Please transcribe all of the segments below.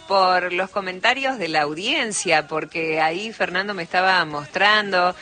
por los comentarios de la audiencia, porque ahí Fernando me estaba mostrando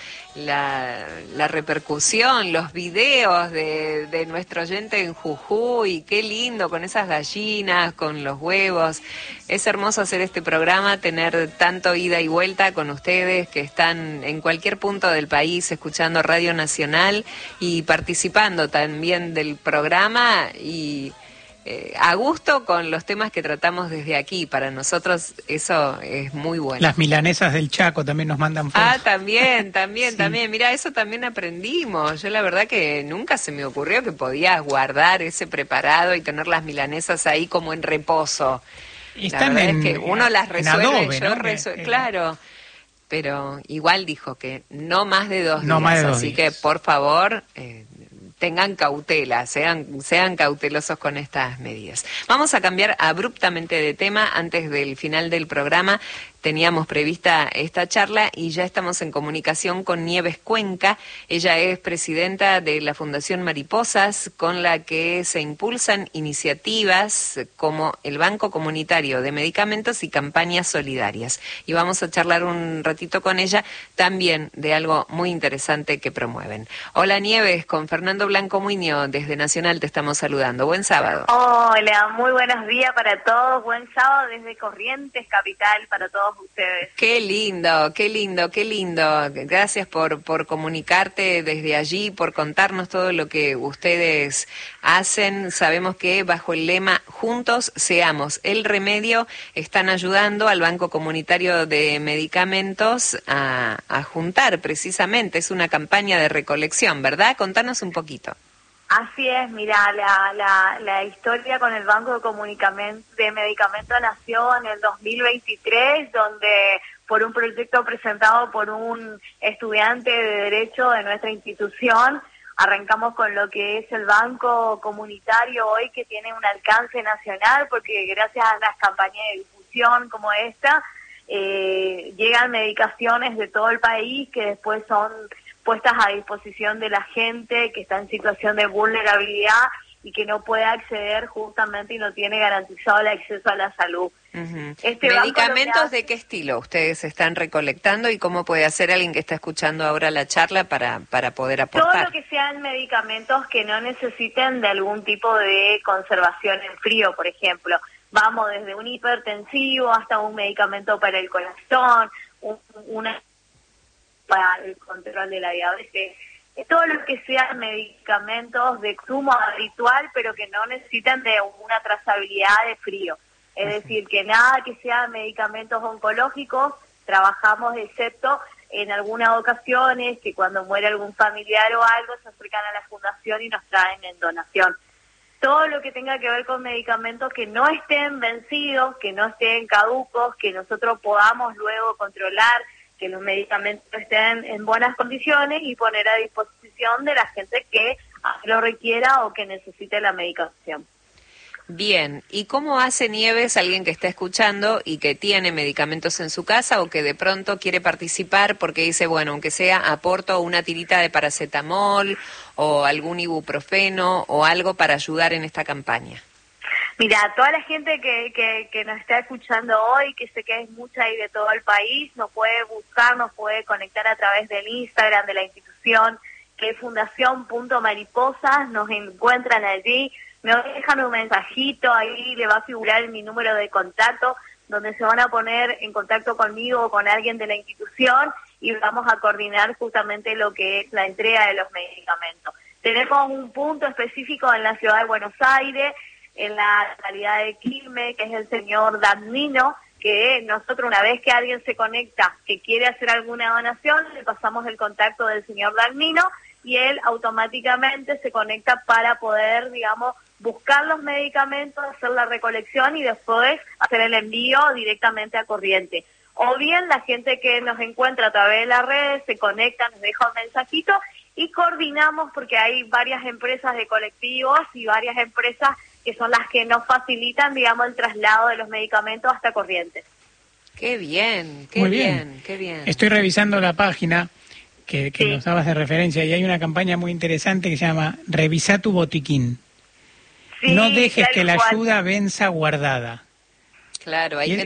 la repercusión, los videos de nuestro oyente en Jujuy. Qué lindo, con esas gallinas, con los huevos. Es hermoso hacer este programa, tener tanto ida y vuelta con ustedes que están en cualquier punto del país escuchando Radio Nacional y participando también del programa y a gusto con los temas que tratamos desde aquí. Para nosotros eso es muy bueno. Las milanesas del Chaco también nos mandan fotos. Ah, también, Sí. también. Mira, eso también aprendimos. Yo la verdad que nunca se me ocurrió que podías guardar ese preparado y tener las milanesas ahí como en reposo. Están la verdad es que uno las resuelve, Adobe, yo ¿no? claro. Pero igual dijo que no más de 2 días, No más de 2 así días. que por favor tengan cautela, sean cautelosos con estas medidas. Vamos a cambiar abruptamente de tema. Antes del final del programa teníamos prevista esta charla y ya estamos en comunicación con Nieves Cuenca. Ella es presidenta de la Fundación Mariposas, con la que se impulsan iniciativas como el Banco Comunitario de Medicamentos y campañas solidarias. Y vamos a charlar un ratito con ella también de algo muy interesante que promueven. Hola Nieves, con Fernando Blanco Muñoz desde Nacional te estamos saludando. Buen sábado. Hola, muy buenos días para todos. Buen sábado desde Corrientes, capital, para todos ustedes. Qué lindo, qué lindo, qué lindo. Gracias por comunicarte desde allí, por contarnos todo lo que ustedes hacen. Sabemos que bajo el lema Juntos Seamos el Remedio están ayudando al Banco Comunitario de Medicamentos a juntar precisamente. Es una campaña de recolección, ¿verdad? Contanos un poquito. Así es, mira, la historia con el Banco de Medicamentos nació en el 2023, donde por un proyecto presentado por un estudiante de Derecho de nuestra institución, arrancamos con lo que es el Banco Comunitario hoy, que tiene un alcance nacional, porque gracias a las campañas de difusión como esta, llegan medicaciones de todo el país que después son puestas a disposición de la gente que está en situación de vulnerabilidad y que no puede acceder justamente y no tiene garantizado el acceso a la salud. Uh-huh. ¿Medicamentos de qué estilo ustedes están recolectando y cómo puede hacer alguien que está escuchando ahora la charla para poder aportar? Todo lo que sean medicamentos que no necesiten de algún tipo de conservación en frío, por ejemplo. Vamos desde un hipertensivo hasta un medicamento para el corazón, una para el control de la diabetes, todo lo que sean medicamentos de consumo habitual, pero que no necesitan de una trazabilidad de frío. Es decir, que nada que sean medicamentos oncológicos trabajamos, excepto en algunas ocasiones que cuando muere algún familiar o algo se acercan a la fundación y nos traen en donación. Todo lo que tenga que ver con medicamentos que no estén vencidos, que no estén caducos, que nosotros podamos luego controlar que los medicamentos estén en buenas condiciones y poner a disposición de la gente que lo requiera o que necesite la medicación. Bien, ¿y cómo hace Nieves alguien que está escuchando y que tiene medicamentos en su casa o que de pronto quiere participar porque dice, bueno, aunque sea aporto una tirita de paracetamol o algún ibuprofeno o algo para ayudar en esta campaña? Mira, toda la gente que nos está escuchando hoy, que sé que es mucha y de todo el país, nos puede buscar, nos puede conectar a través del Instagram de la institución, que es fundación.mariposas, nos encuentran allí, me dejan un mensajito, ahí le va a figurar mi número de contacto, donde se van a poner en contacto conmigo o con alguien de la institución y vamos a coordinar justamente lo que es la entrega de los medicamentos. Tenemos un punto específico en la ciudad de Buenos Aires, en la localidad de Quilmes, que es el señor Danmino, que nosotros una vez que alguien se conecta que quiere hacer alguna donación, le pasamos el contacto del señor Danmino y él automáticamente se conecta para poder, digamos, buscar los medicamentos, hacer la recolección y después hacer el envío directamente a Corrientes. O bien la gente que nos encuentra a través de las redes se conecta, nos deja un mensajito y coordinamos porque hay varias empresas de colectivos y varias empresas que son las que nos facilitan, digamos, el traslado de los medicamentos hasta Corrientes. Qué bien, Muy bien. qué bien. Estoy revisando la página que nos dabas de referencia y hay una campaña muy interesante que se llama Revisa tu botiquín. Sí, No dejes que la cual. ayuda venza guardada. Claro, hay